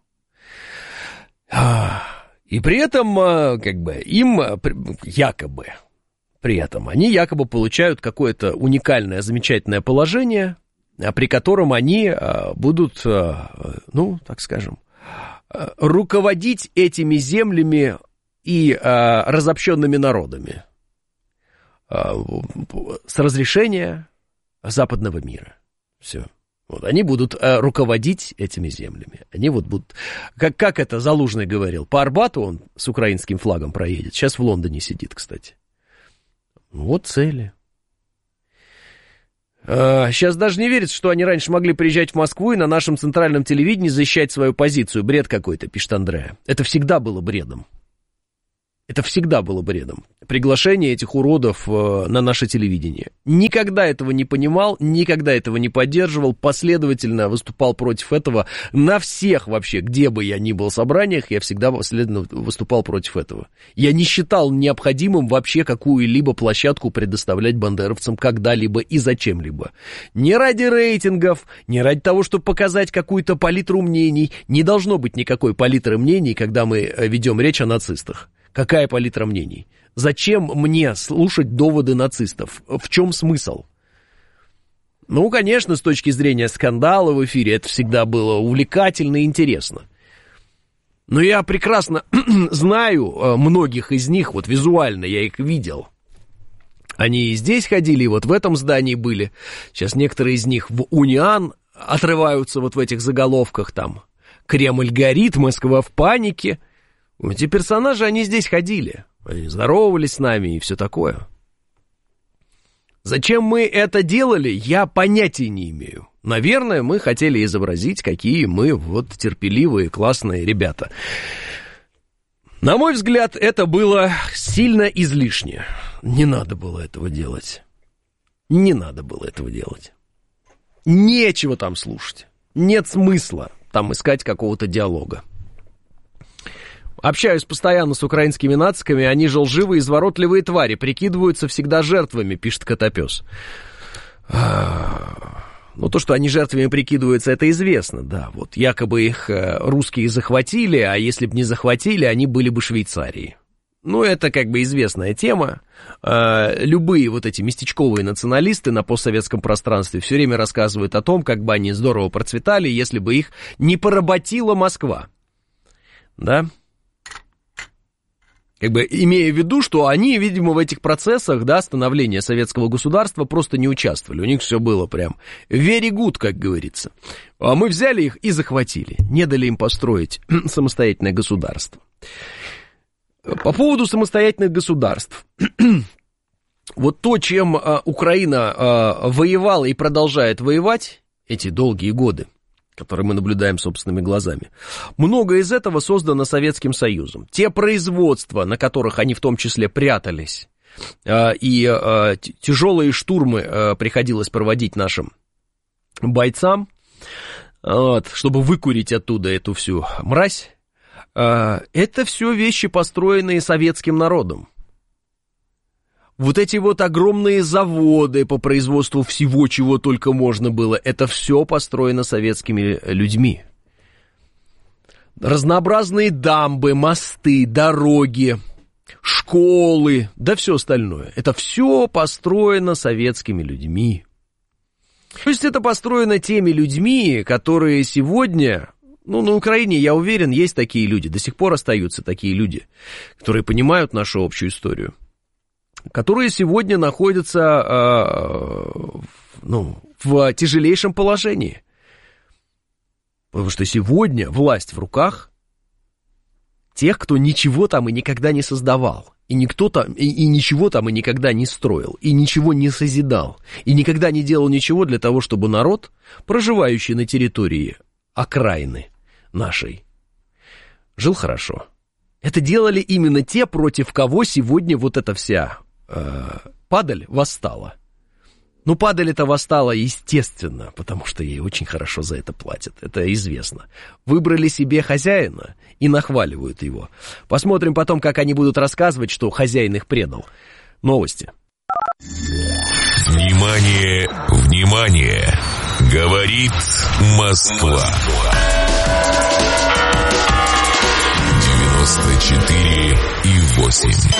И при этом, как бы, им якобы, при этом, они якобы получают какое-то уникальное, замечательное положение, при котором они будут, ну, так скажем, руководить этими землями и а, разобщенными народами а, с разрешения западного мира. Все. Вот, они будут а, руководить этими землями. Они вот будут... Как, как это Залужный говорил, по Арбату он с украинским флагом проедет. Сейчас в Лондоне сидит, кстати. Вот цели. А, сейчас даже не верится, что они раньше могли приезжать в Москву и на нашем центральном телевидении защищать свою позицию. Бред какой-то, пишет Андрея. Это всегда было бредом. Это всегда было бредом. Приглашение этих уродов э, на наше телевидение. Никогда этого не понимал, никогда этого не поддерживал, последовательно выступал против этого на всех вообще, где бы я ни был в собраниях, я всегда последовательно выступал против этого. Я не считал необходимым вообще какую-либо площадку предоставлять бандеровцам когда-либо и зачем-либо. Не ради рейтингов, не ради того, чтобы показать какую-то палитру мнений. Не должно быть никакой палитры мнений, когда мы ведем речь о нацистах. Какая палитра мнений? Зачем мне слушать доводы нацистов? В чем смысл? Ну, конечно, с точки зрения скандала в эфире это всегда было увлекательно и интересно. Но я прекрасно знаю многих из них, вот визуально я их видел. Они и здесь ходили, и вот в этом здании были. Сейчас некоторые из них в Униан отрываются вот в этих заголовках там. Кремль горит, Москва в панике. Эти персонажи, они здесь ходили, они здоровались с нами и все такое. Зачем мы это делали, я понятия не имею. Наверное, мы хотели изобразить, какие мы вот терпеливые, классные ребята. На мой взгляд, это было сильно излишне. Не надо было этого делать. Не надо было этого делать. Нечего там слушать. Нет смысла там искать какого-то диалога. Общаюсь постоянно с украинскими нациками, они же лживые, изворотливые твари, прикидываются всегда жертвами, пишет Котопес. Ну, то, что они жертвами прикидываются, это известно, да. Вот якобы их русские захватили, а если бы не захватили, они были бы Швейцарией. Ну, это как бы известная тема. Любые вот эти местечковые националисты на постсоветском пространстве все время рассказывают о том, как бы они здорово процветали, если бы их не поработила Москва. Да? Как бы имея в виду, что они, видимо, в этих процессах, да, становления советского государства просто не участвовали. У них все было прям very good, как говорится. А мы взяли их и захватили. Не дали им построить самостоятельное государство. По поводу самостоятельных государств. Вот то, чем а, Украина а, воевала и продолжает воевать эти долгие годы, которые мы наблюдаем собственными глазами. Многое из этого создано Советским Союзом. Те производства, на которых они в том числе прятались, и тяжелые штурмы приходилось проводить нашим бойцам, вот, чтобы выкурить оттуда эту всю мразь, это все вещи, построенные советским народом. Вот эти вот огромные заводы по производству всего, чего только можно было, это все построено советскими людьми. Разнообразные дамбы, мосты, дороги, школы, да все остальное. Это все построено советскими людьми. То есть это построено теми людьми, которые сегодня... Ну, на Украине, я уверен, есть такие люди, до сих пор остаются такие люди, которые понимают нашу общую историю, которые сегодня находятся э, ну, в тяжелейшем положении. Потому что сегодня власть в руках тех, кто ничего там и никогда не создавал, и, никто там, и, и ничего там и никогда не строил, и ничего не созидал, и никогда не делал ничего для того, чтобы народ, проживающий на территории окраины нашей, жил хорошо. Это делали именно те, против кого сегодня вот эта вся э, падаль восстала. Ну, падаль-то восстала, естественно, потому что ей очень хорошо за это платят, это известно. Выбрали себе хозяина и нахваливают его. Посмотрим потом, как они будут рассказывать, что хозяин их предал. Новости. Внимание, внимание! Говорит Москва. девяносто четыре и восемь.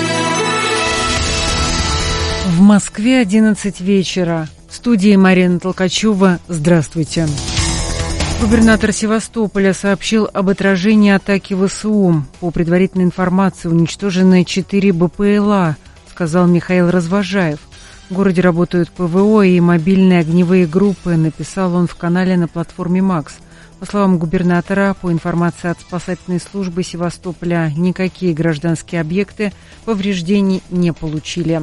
В Москве одиннадцать вечера. В студии Марина Толкачева. Здравствуйте. Губернатор Севастополя сообщил об отражении атаки ВСУ. По предварительной информации уничтожены четыре БПЛА, сказал Михаил Развожаев. В городе работают ПВО и мобильные огневые группы, написал он в канале на платформе «Макс». По словам губернатора, по информации от спасательной службы Севастополя, никакие гражданские объекты повреждений не получили.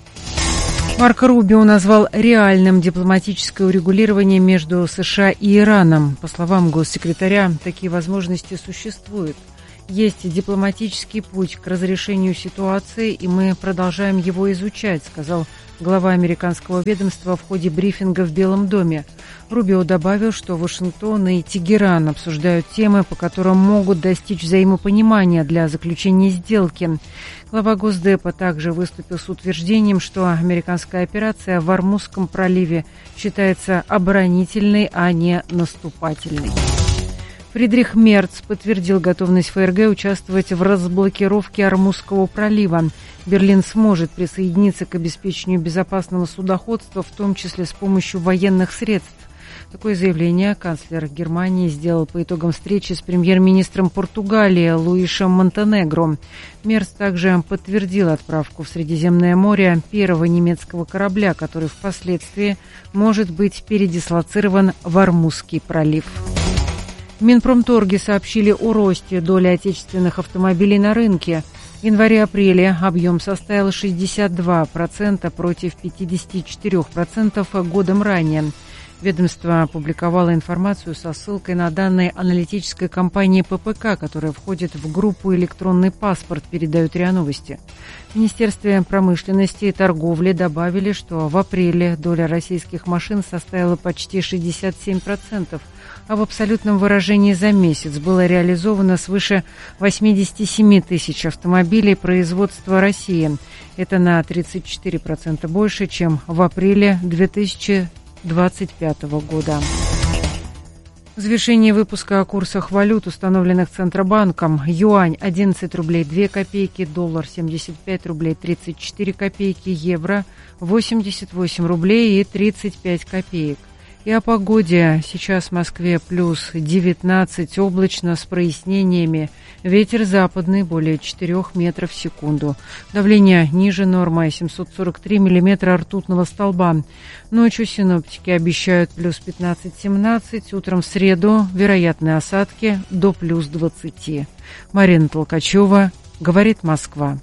Марко Рубио назвал реальным дипломатическое урегулирование между США и Ираном. По словам госсекретаря, такие возможности существуют. Есть дипломатический путь к разрешению ситуации, и мы продолжаем его изучать, сказал глава американского ведомства в ходе брифинга в Белом доме. Рубио добавил, что Вашингтон и Тегеран обсуждают темы, по которым могут достичь взаимопонимания для заключения сделки. Глава Госдепа также выступил с утверждением, что американская операция в Ормузском проливе считается оборонительной, а не наступательной. Фридрих Мерц подтвердил готовность ФРГ участвовать в разблокировке Ормузского пролива. Берлин сможет присоединиться к обеспечению безопасного судоходства, в том числе с помощью военных средств. Такое заявление канцлер Германии сделал по итогам встречи с премьер-министром Португалии Луишем Монтенегро. Мерц также подтвердил отправку в Средиземное море первого немецкого корабля, который впоследствии может быть передислоцирован в Ормузский пролив. В Минпромторге сообщили о росте доли отечественных автомобилей на рынке. В январе-апреле объем составил шестьдесят два процента против пятьдесят четыре процента годом ранее. Ведомство опубликовало информацию со ссылкой на данные аналитической компании ППК, которая входит в группу «Электронный паспорт», передают РИА Новости. В Министерстве промышленности и торговли добавили, что в апреле доля российских машин составила почти шестьдесят семь процентов, а в абсолютном выражении за месяц было реализовано свыше восемьдесят семь тысяч автомобилей производства России. Это на тридцать четыре процента больше, чем в апреле две тысячи двадцать пятого года. В завершении выпуска о курсах валют, установленных Центробанком. Юань одиннадцать рублей две копейки, доллар семьдесят пять рублей тридцать четыре копейки, евро восемьдесят восемь рублей и тридцать пять копеек. И о погоде. Сейчас в Москве плюс девятнадцать, облачно с прояснениями. Ветер западный более четырёх метров в секунду. Давление ниже нормы семьсот сорок три миллиметра ртутного столба. Ночью синоптики обещают плюс пятнадцать-семнадцать. Утром в среду вероятные осадки до плюс двадцати. Марина Толкачева, говорит Москва.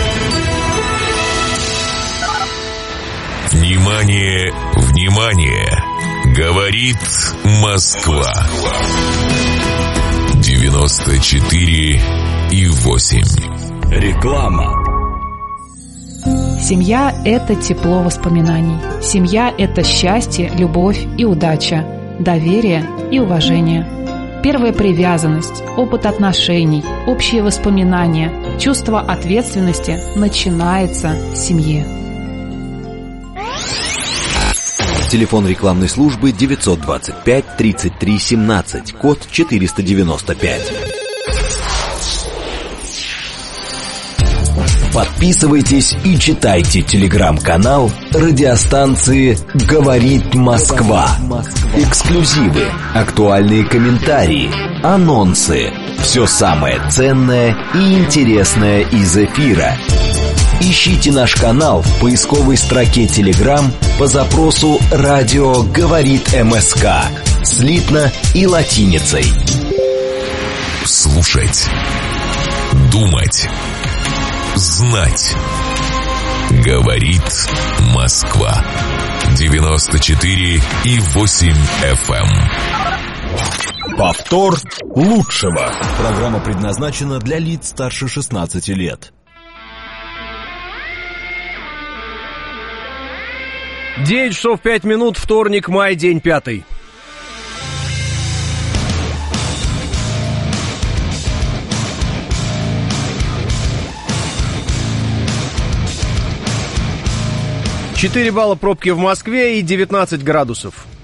Внимание, внимание! Говорит Москва. девяносто четыре и восемь. Реклама. Семья – это тепло воспоминаний. Семья – это счастье, любовь и удача, доверие и уважение. Первая привязанность, опыт отношений, общие воспоминания, чувство ответственности начинается в семье. Телефон рекламной службы девятьсот двадцать пять тридцать три семнадцать, код четыреста девяносто пять. Подписывайтесь и читайте телеграм-канал радиостанции «Говорит Москва». Эксклюзивы, актуальные комментарии, анонсы, все самое ценное и интересное из эфира. Ищите наш канал в поисковой строке Telegram по запросу «Радио говорит МСК» слитно и латиницей. Слушать, думать, знать. Говорит Москва. девяносто четыре и восемь эф эм. Повтор лучшего. Программа предназначена для лиц старше шестнадцати лет. девять часов пять минут, вторник, май, день пятый. четыре балла пробки в Москве и девятнадцать градусов.